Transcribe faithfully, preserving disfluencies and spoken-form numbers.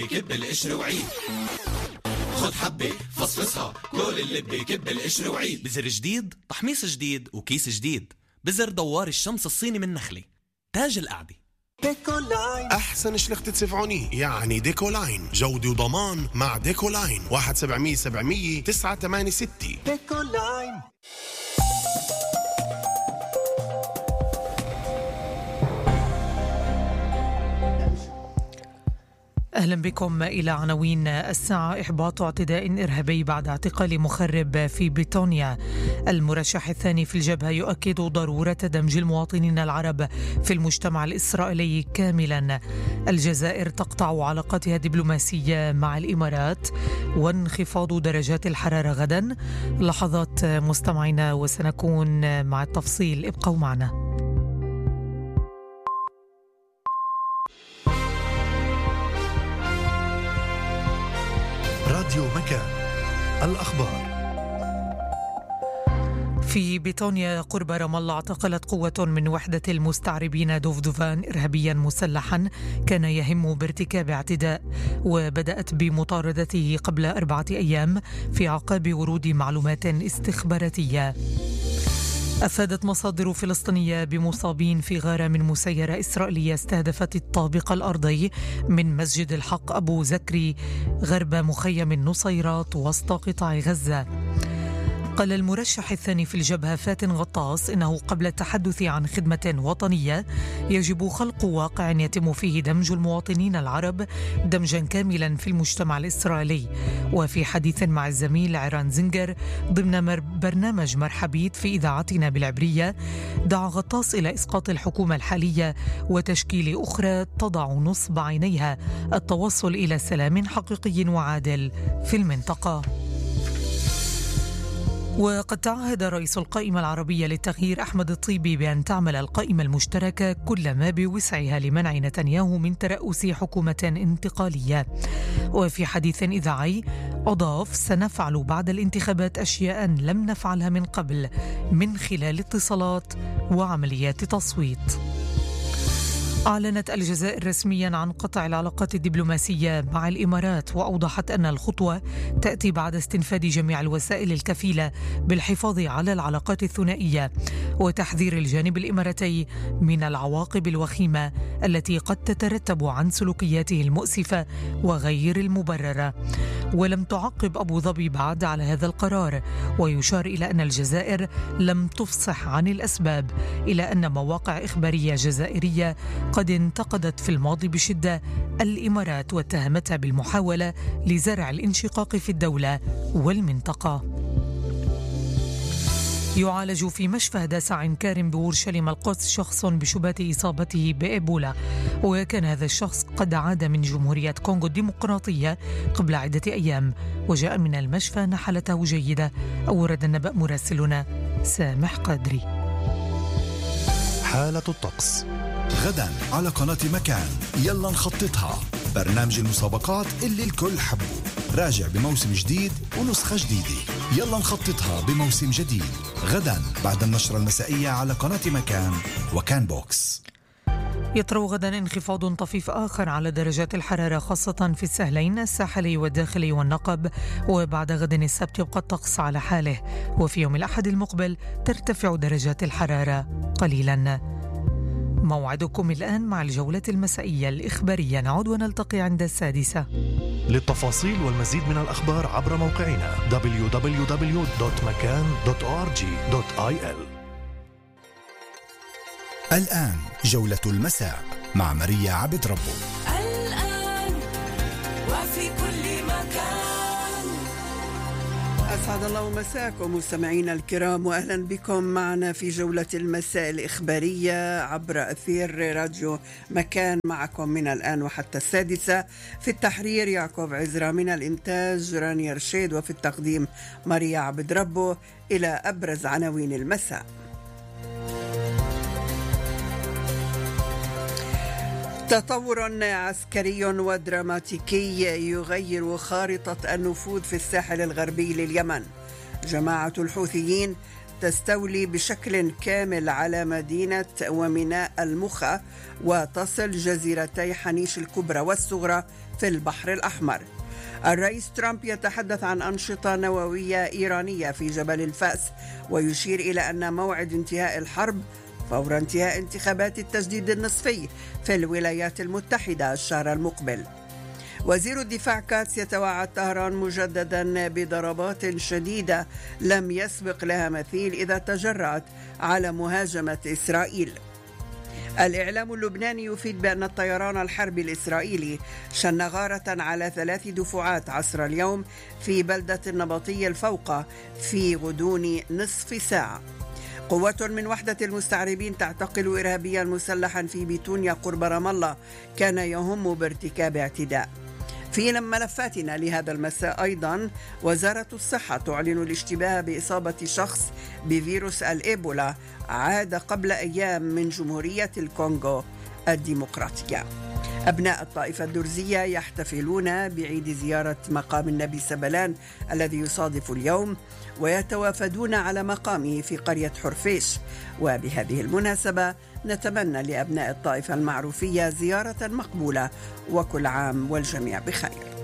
كب القشر وعيد، خد حبة فصفصها كل اللي بكب القشر وعيد. بزر جديد، تحميص جديد، وكيس جديد. بزر دوار الشمس الصيني من نخلة، تاج القعدة. ديكولاين أحسن شلخة سفعوني يعني ديكولاين، جودة وضمان مع ديكولاين. واحد سبعمية سبعمية تسعة ثمانية ستة. ديكولاين. أهلا بكم إلى عناوين الساعة. إحباط اعتداء إرهابي بعد اعتقال مخرب في بريطانيا. المرشح الثاني في الجبهة يؤكد ضرورة دمج المواطنين العرب في المجتمع الإسرائيلي كاملا. الجزائر تقطع علاقاتها الدبلوماسية مع الإمارات، وانخفاض درجات الحرارة غدا. لحظات مستمعينا وسنكون مع التفصيل، ابقوا معنا. راديو مكان، الأخبار. في بريطانيا قرب رام الله اعتقلت قوة من وحدة المستعربين دفدفان إرهابيا مسلحا كان يهم بارتكاب اعتداء، وبدأت بمطاردته قبل أربعة أيام في أعقاب ورود معلومات استخباراتية. أفادت مصادر فلسطينية بمصابين في غارة من مسيرة إسرائيلية استهدفت الطابق الأرضي من مسجد الحق أبو زكري غرب مخيم النصيرات وسط قطاع غزة. قال المرشح الثاني في الجبهة فاتن غطاس إنه قبل التحدث عن خدمة وطنية يجب خلق واقع يتم فيه دمج المواطنين العرب دمجا كاملا في المجتمع الإسرائيلي. وفي حديث مع الزميل عران زنجر ضمن برنامج مرحبيت في إذاعتنا بالعبرية، دعا غطاس إلى إسقاط الحكومة الحالية وتشكيل أخرى تضع نصب عينيها التوصل إلى سلام حقيقي وعادل في المنطقة. وقد تعهد رئيس القائمة العربية للتغيير أحمد الطيبي بأن تعمل القائمة المشتركة كل ما بوسعها لمنع نتنياهو من ترأس حكومة انتقالية. وفي حديث إذاعي أضاف: سنفعل بعد الانتخابات أشياء لم نفعلها من قبل من خلال اتصالات وعمليات تصويت. أعلنت الجزائر رسميا عن قطع العلاقات الدبلوماسية مع الإمارات، وأوضحت أن الخطوة تأتي بعد استنفاذ جميع الوسائل الكفيلة بالحفاظ على العلاقات الثنائية وتحذير الجانب الإماراتي من العواقب الوخيمة التي قد تترتب عن سلوكياته المؤسفة وغير المبررة. ولم تعقب أبو ظبي بعد على هذا القرار، ويشار إلى أن الجزائر لم تفصح عن الأسباب، إلى أن مواقع إخبارية جزائرية قد انتقدت في الماضي بشدة الإمارات واتهمتها بالمحاولة لزرع الانشقاق في الدولة والمنطقة. يعالج في مشفى هداسة عين كارم بأورشليم القدس شخص بشبهة إصابته بإيبولا، وكان هذا الشخص قد عاد من جمهورية كونغو الديمقراطية قبل عدة أيام وجاء من المشفى نحلته جيدة. أورد النبأ مراسلنا سامح قادري. حالة الطقس غدا على قناة مكان، يلا نخططها، برنامج المسابقات اللي الكل حبه، راجع بموسم جديد ونسخة جديدة. يلا نخططها بموسم جديد غدا بعد النشرة المسائية على قناة مكان وكان بوكس. يطرأ غدا انخفاض طفيف آخر على درجات الحرارة خاصة في السهلين الساحلي والداخلي والنقب، وبعد غد السبت يبقى الطقس على حاله، وفي يوم الأحد المقبل ترتفع درجات الحرارة قليلا. موعدكم الآن مع الجولة المسائية الإخبارية، نعود ونلتقي عند السادسة. للتفاصيل والمزيد من الأخبار عبر موقعنا دبليو دبليو دبليو دوت مكان دوت أو آر جي دوت آي إل. الآن جولة المساء مع ماريا عبد ربه. الآن وفي كل مكان. أسعد الله مساكم مستمعينا الكرام، وأهلا بكم معنا في جولة المساء الإخبارية عبر أثير راديو مكان. معكم من الآن وحتى السادسة. في التحرير يعقوب عزرا، من الإنتاج رانيا رشيد، وفي التقديم ماريا عبد ربه. إلى أبرز عناوين المساء. تطور عسكري ودراماتيكي يغير خارطة النفوذ في الساحل الغربي لليمن. جماعة الحوثيين تستولي بشكل كامل على مدينة وميناء المخا وتصل جزيرتي حنيش الكبرى والصغرى في البحر الأحمر. الرئيس ترامب يتحدث عن أنشطة نووية إيرانية في جبل الفأس، ويشير إلى أن موعد انتهاء الحرب فور انتهاء انتخابات التجديد النصفي في الولايات المتحدة الشهر المقبل. وزير الدفاع كاتس يتوعد طهران مجددا بضربات شديدة لم يسبق لها مثيل إذا تجرأت على مهاجمة إسرائيل. الإعلام اللبناني يفيد بأن الطيران الحربي الإسرائيلي شن غارة على ثلاث دفعات عصر اليوم في بلدة النبطية الفوقة في غضون نصف ساعة. قوة من وحدة المستعربين تعتقل إرهابيا مسلحا في بيتونيا قرب رام الله كان يهم بارتكاب اعتداء. في ملفاتنا لهذا المساء أيضا، وزارة الصحة تعلن الاشتباه بإصابة شخص بفيروس الإيبولا عاد قبل أيام من جمهورية الكونغو الديمقراطية. أبناء الطائفة الدرزية يحتفلون بعيد زيارة مقام النبي سبلان الذي يصادف اليوم، ويتوافدون على مقامه في قرية حرفيش. وبهذه المناسبة نتمنى لأبناء الطائفة المعروفية زيارة مقبولة، وكل عام والجميع بخير.